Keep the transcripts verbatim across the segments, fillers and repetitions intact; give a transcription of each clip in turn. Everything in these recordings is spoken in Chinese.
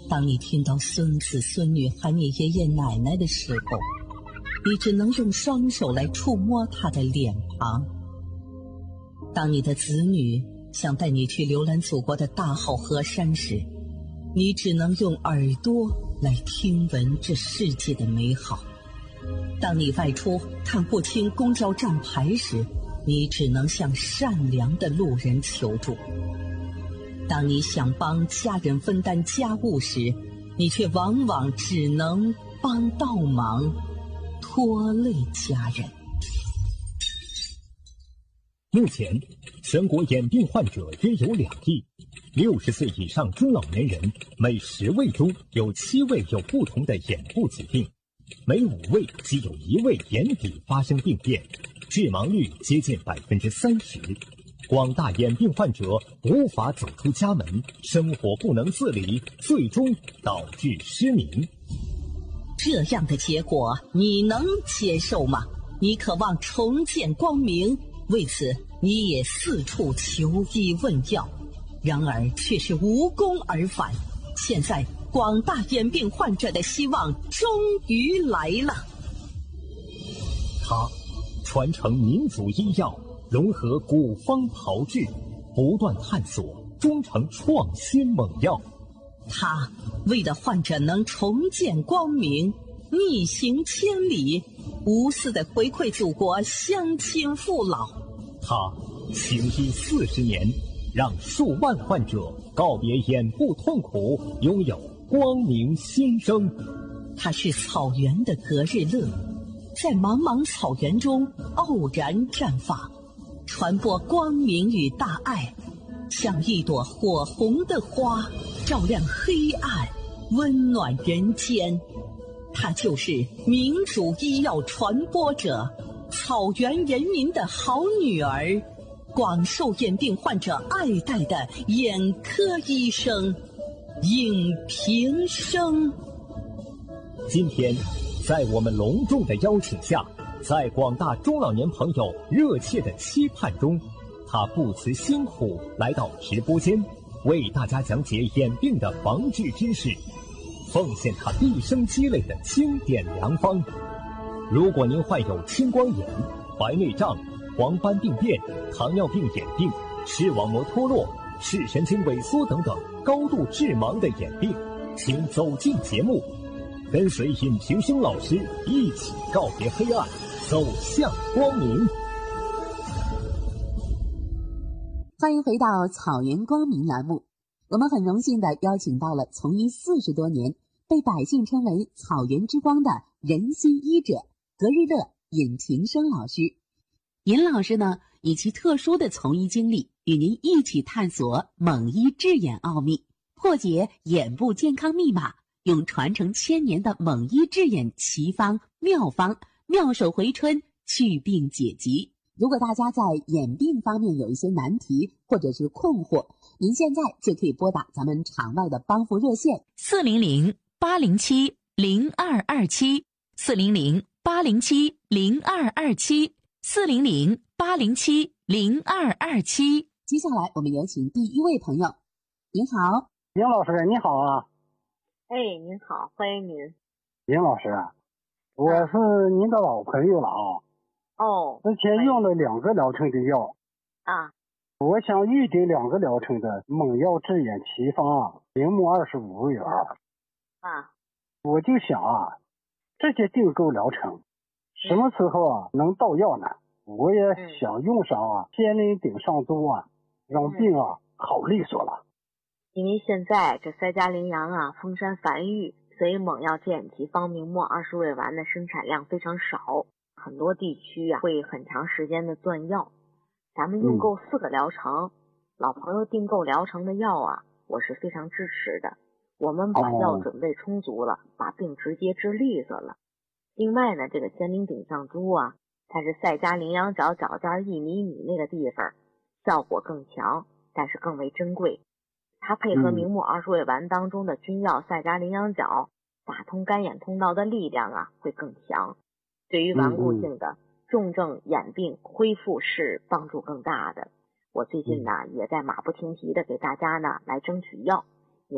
当你听到孙子孙女喊你爷爷奶奶的时候，你只能用双手来触摸他的脸庞。当你的子女想带你去浏览祖国的大好河山时，你只能用耳朵来听闻这世界的美好。当你外出看不清公交站牌时，你只能向善良的路人求助。当你想帮家人分担家务时，你却往往只能帮倒忙，拖累家人。 目前，全国眼病患者约有两亿，六十岁以上中老年人每十位中有七位有不同的眼部疾病，每五位即有一位眼底发生病变，致盲率接近百分之三十。广大眼病患者无法走出家门，生活不能自理，最终导致失明。 这样的结果你能接受吗？你渴望重见光明，为此你也四处求医问药，然而却是无功而返。现在广大眼病患者的希望终于来了。 他传承民族医药，融合古方炮制，不断探索，终成创新猛药。 他为了患者能重见光明，逆行千里，无私的回馈祖国乡亲父老。 他行医四十年，让数万患者告别眼部痛苦，拥有光明新生。 他是草原的格日乐，在茫茫草原中傲然绽放，传播光明与大爱，像一朵火红的花，照亮黑暗，温暖人间。他就是民主医药传播者，草原人民的好女儿，广受眼病患者爱戴的眼科医生尹平生。 今天，在我们隆重的邀请下，在广大中老年朋友热切的期盼中，他不辞辛苦来到直播间，为大家讲解眼病的防治知识，奉献他毕生积累的经典良方。如果您患有青光眼、白内障、黄斑病变、糖尿病眼病、视网膜脱落、视神经萎缩等等高度致盲的眼病，请走进节目，跟随尹平生老师一起告别黑暗，走向光明。 欢迎回到草原光明栏目，我们很荣幸地邀请到了从医四十多年，被百姓称为草原之光的人心医者格日乐尹平生老师。尹老师呢，以其特殊的从医经历，与您一起探索蒙医治眼奥秘，破解眼部健康密码，用传承千年的蒙医治眼奇方妙方，妙手回春，祛病解疾。如果大家在眼病方面有一些难题或者是困惑，您现在就可以拨打咱们场外的帮扶热线四零零八零七零二二七，四零零八零七零二二七，四零零八零七零二二七。 接下来我们有请第一位朋友。您好。 尹老师你好啊。 哎，您好，欢迎您。 尹老师，我是您的老朋友了啊。 哦， 之前用了两个疗程的药啊， 我想预定两个疗程的猛药治眼奇方啊，铃木二十五元啊， 我就想啊，直接订购疗程，什么时候啊能到药呢？我也想用上啊，先临顶上周啊，让病啊好利索了。 因为现在这塞迦羚羊啊丰山繁育，所以猛药治眼奇方明末二十味丸的生产量非常少。很多地区啊会很长时间的断药，咱们用够四个疗程、嗯、老朋友订购疗程的药啊，我是非常支持的。我们把药准备充足了、哦、把病直接治利索了。另外呢，这个仙灵顶上珠啊，它是塞迦羚羊角脚尖一厘米那个地方，效果更强，但是更为珍贵。它配合明目二十味丸当中的君药塞迦羚羊角，打通干眼通道的力量啊会更强，对于顽固性的重症眼病恢复是帮助更大的。我最近呢也在马不停蹄的给大家呢来争取药，您呢先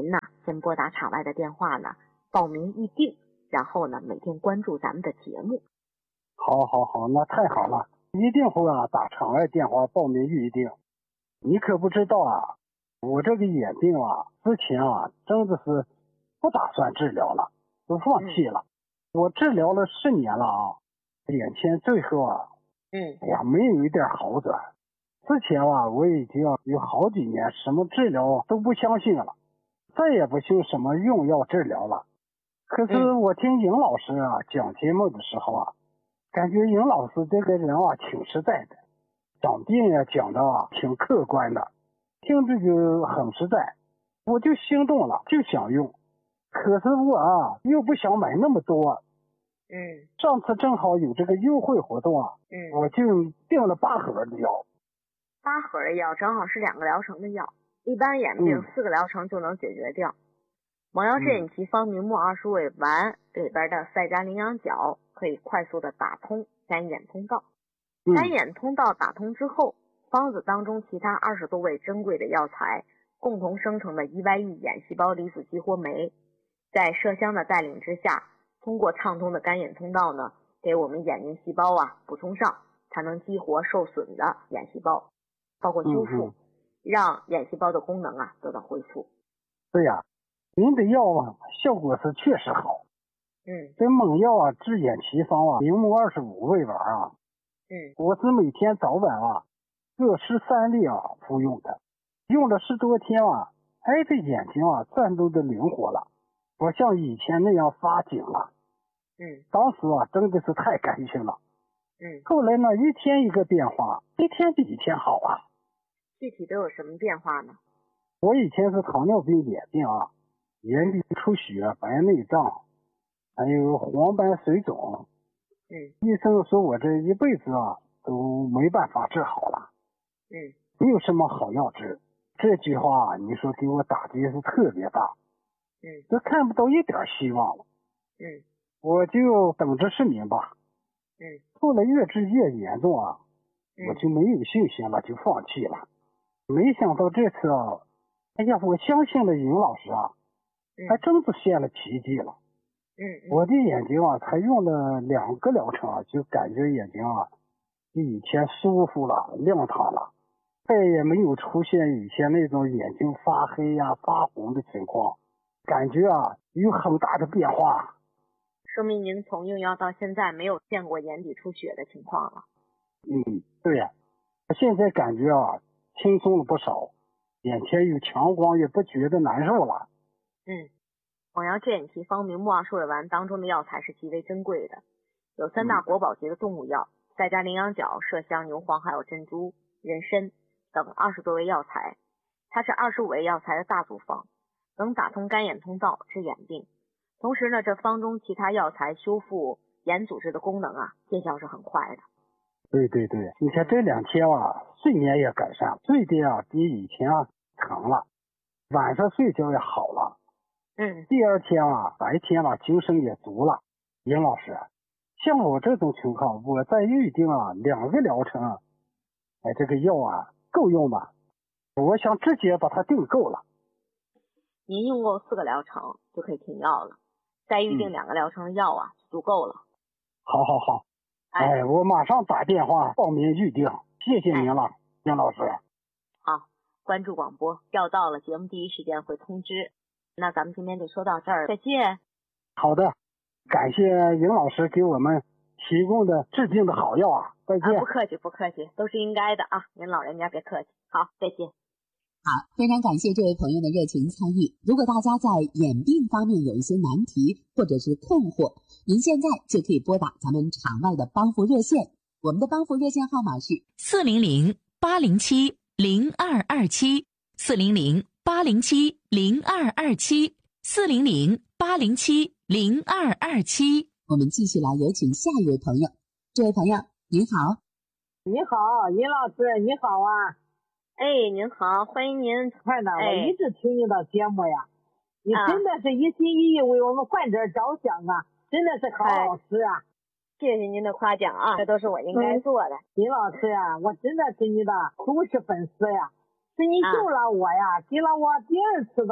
先拨打场外的电话呢，报名预定，然后呢每天关注咱们的节目。 好好好，那太好了，一定会啊打场外电话报名预定。你可不知道啊，我这个眼病啊，之前啊真的是不打算治疗了，都放弃了。嗯、我治疗了十年了啊，眼前最后啊， 嗯， 哎呀，没有一点好转。之前啊，我已经有好几年什么治疗都不相信了，再也不信什么用药治疗了。可是我听尹老师啊讲节目的时候啊，感觉尹老师这个人啊挺实在的，讲病呀讲的啊挺客观的，听着就很实在，我就心动了，就想用。可是我啊又不想买那么多。 嗯， 上次正好有这个优惠活动啊， 嗯， 我就订了八盒的药。 八盒的药正好是两个疗程的药，一般眼病、嗯、四个疗程就能解决掉。蒙药镇乙酰芳明末二十味丸里边的赛迦羚羊角可以快速的打通干眼通道， 嗯、 干眼通道打通之后，方子当中其他二十多味珍贵的药材共同生成的 E Y E 眼细胞离子激活酶，在麝香的带领之下，通过畅通的干眼通道呢，给我们眼睛细胞啊补充上，才能激活受损的眼细胞，包括修复， 嗯、 让眼细胞的功能啊得到恢复。 对呀，您的药啊效果是确实好。 嗯， 这猛药啊治眼奇方啊明目二十五味丸啊， 嗯， 我是每天早晚啊各十三粒啊服用的，用了十多天啊，哎这眼睛啊转动的灵活了，不像以前那样发紧了。 嗯， 当时啊真的是太感谢了。 嗯， 后来呢一天一个变化，一天比一天好啊。 具体都有什么变化呢？ 我以前是糖尿病眼病啊，眼底出血、白内障，还有黄斑水肿。 嗯， 医生说我这一辈子啊都没办法治好了。 嗯， 没有什么好药治。这句话你说给我打击是特别大。 嗯， 这看不到一点希望了。 嗯， 我就等着失明吧。 嗯， 后来越治越严重啊， 嗯、 我就没有信心了，就放弃了。没想到这次啊，哎呀，我相信了尹老师啊， 嗯、 还真是现了奇迹了。 嗯，嗯我的眼睛啊，才用了两个疗程啊，就感觉眼睛啊比以前舒服了，亮堂了，再也没有出现以前那种眼睛发黑呀、啊、发红的情况，感觉啊有很大的变化。 说明您从用药到现在没有见过眼底出血的情况了。 嗯，对呀，现在感觉啊轻松了不少，眼前有强光也不觉得难受了。 嗯，蒙药镇乙酰芳明末二十味丸当中的药材是极为珍贵的，有三大国宝级的动物药，赛迦羚羊角、麝香、牛黄还有珍珠、人参等二十多味药材，它是二十五味药材的大组方，能打通干眼通道治眼病。同时呢，这方中其他药材修复眼组织的功能啊，见效是很快的。 对对对，你看这两天啊，睡眠也改善，睡得啊比以前啊长了，晚上睡觉也好了。 嗯， 第二天啊，白天啊精神也足了。尹老师，像我这种情况，我再预定啊两个疗程，哎，这个药啊够用吗？我想直接把它订购了。 您用够四个疗程就可以停药了。再预定两个疗程的药啊，就足够了。 好好好，哎，我马上打电话报名预定，谢谢您了，尹老师。 好，关注广播，要到了节目第一时间会通知。那咱们今天就说到这儿，再见。 好的，感谢尹老师给我们提供的治病的好药啊，再见。 啊，不客气不客气，都是应该的啊，您老人家别客气。好，再见。 好，非常感谢这位朋友的热情参与。如果大家在眼病方面有一些难题或者是困惑，您现在就可以拨打咱们场外的帮扶热线，我们的帮扶热线号码是四零零八零七零二二七，四零零八零七零二二七，四零零八零七零二二七。 我们继续来有请下一位朋友。这位朋友您好。 你好，尹老师，你好啊。 哎，您好，欢迎您。 快呢，我一直听你的节目呀，你啊、 真的是一心一意为我们患者着想啊，真的是好老师啊。 谢谢您的夸奖啊，这都是我应该做的。 尹、嗯、老师呀、啊，我真的是你的忠实粉丝呀，是你救了我呀，啊、给了我第二次的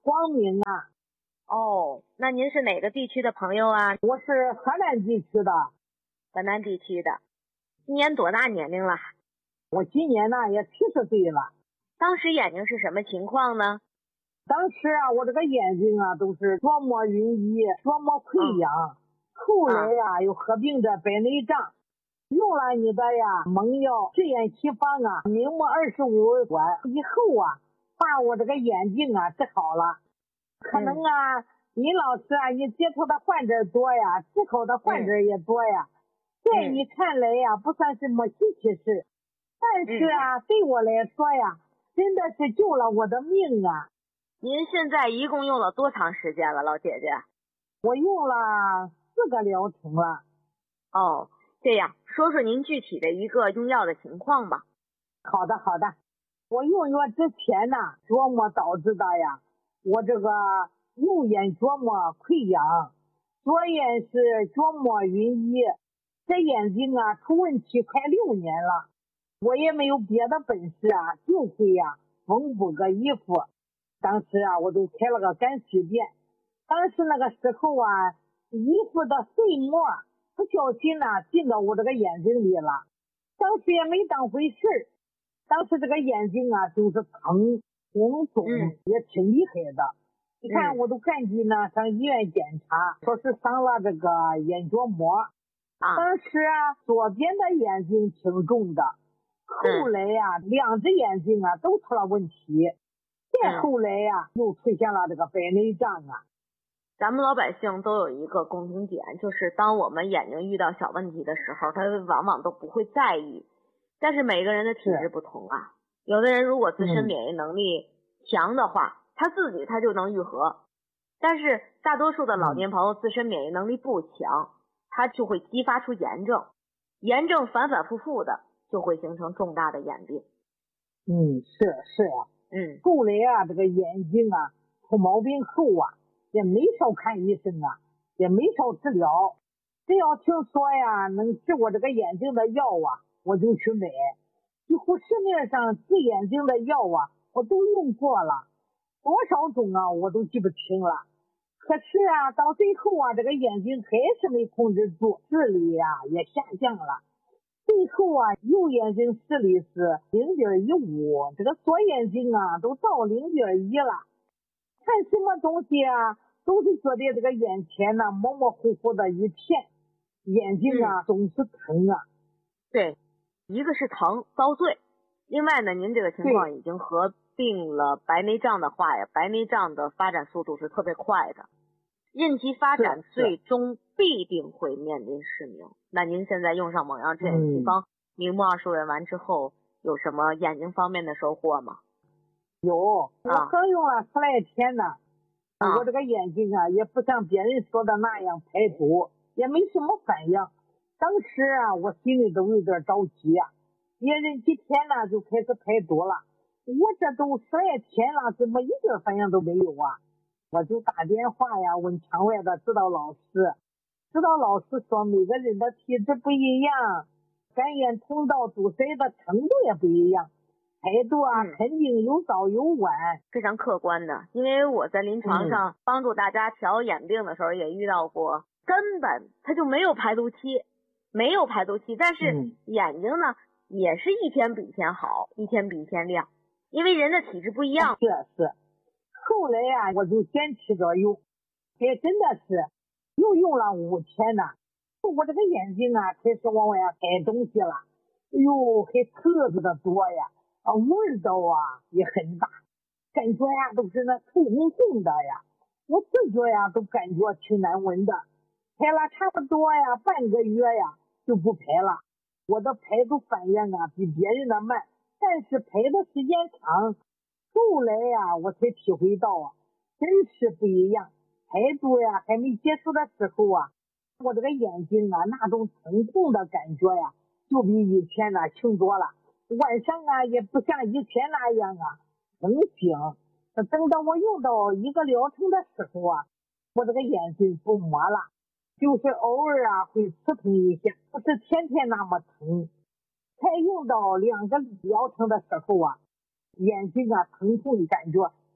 光明啊。 哦，那您是哪个地区的朋友啊？ 我是河南地区的。 河南地区的。今年多大年龄了？ 我今年呢也七十岁了。 当时眼睛是什么情况呢？ 当时啊，我这个眼睛啊都是角膜晕翳、角膜溃疡，嗯、后来呀、啊、又合并着白内障，用了你的呀蒙药治眼奇方啊，明末二十五管以后啊，把我这个眼睛啊治好了。可能啊，嗯、林老师啊，你接触的患者多呀，治好的患者也多呀，在、嗯、你看来呀，不算是么稀奇事，但是啊，嗯、对我来说呀，真的是救了我的命啊。 您现在一共用了多长时间了，老姐姐？ 我用了四个疗程了。 哦，这样说说您具体的一个用药的情况吧。 好的，好的。我用药之前呢，角膜导致的呀，我这个右眼角膜溃疡，左眼是角膜晕翳，这眼睛啊出问题快六年了，我也没有别的本事啊，就会呀缝补个衣服。当时啊，我都开了个干洗店。当时那个时候啊，衣服的碎末不小心呢进到我这个眼睛里了。当时也没当回事，当时这个眼睛啊就是疼红肿、嗯、也挺厉害的。你看我都赶紧呢上医院检查，说是伤了这个眼角膜。啊、当时啊左边的眼睛挺重的，后来呀、啊嗯、两只眼睛啊都出了问题。再后来呀、啊，又出现了这个白内障啊。 咱们老百姓都有一个共同点，就是当我们眼睛遇到小问题的时候，他往往都不会在意。但是每个人的体质不同啊，有的人如果自身免疫能力强的话，嗯、他自己他就能愈合。但是大多数的老年朋友自身免疫能力不强，他就会激发出炎症，炎症反反复复的就会形成重大的眼病。 嗯，是是啊。 嗯， 后来啊，这个眼睛啊出毛病后啊，也没少看医生啊，也没少治疗。只要听说呀能治我这个眼睛的药啊，我就去买。几乎市面上治眼睛的药啊，我都用过了，多少种啊，我都记不清了。可是啊，到最后啊，这个眼睛还是没控制住，视力呀、啊、也下降了。最后啊，右眼睛视力是零点一五，这个左眼睛啊都到零点一了。看什么东西啊，都是觉得这个眼前呢模模糊糊的一片，眼睛啊、嗯、总是疼啊。 对，一个是疼遭罪，另外呢，您这个情况已经合并了白内障的话呀，白内障的发展速度是特别快的，任其发展，最终必定会面临失明。那您现在用上猛药治眼奇方、嗯、明目二十味丸之后，有什么眼睛方面的收获吗？ 有，我刚用了十来天呢、啊，我这个眼睛啊也不像别人说的那样排毒，也没什么反应。当时啊，我心里都有点着急啊，别人几天呢就开始排毒了，我这都十来天了，怎么一点反应都没有啊？我就打电话呀问场外的指导老师，指导老师说每个人的体质不一样，肝炎通道堵塞的程度也不一样，排毒啊、嗯、肯定有早有晚， 非常客观的。因为我在临床上帮助大家调眼病的时候也遇到过、嗯、根本它就没有排毒期，没有排毒期，但是眼睛呢、嗯、也是一天比一天好，一天比一天亮，因为人的体质不一样。 是是。后来呀、啊，我就坚持着用，也真的是又用了五天呢。我这个眼睛啊，开始往外排东西了，哎呦，还特别的多呀，啊，味道啊也很大，感觉呀都是那臭烘烘的呀，我自觉呀都感觉挺难闻的。排了差不多呀半个月呀就不排了，我的排毒反应啊比别人的慢，但是排的时间长。后来呀、啊，我才体会到啊，真是不一样。排毒呀，还没结束的时候啊，我这个眼睛啊，那种疼痛的感觉呀，就比以前呢轻多了。晚上啊，也不像以前那样啊很醒。等到我用到一个疗程的时候啊，我这个眼睛不磨了，就是偶尔啊会刺痛一下，不是天天那么疼。才用到两个疗程的时候啊。眼睛啊疼痛感觉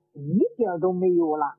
一点都没有了。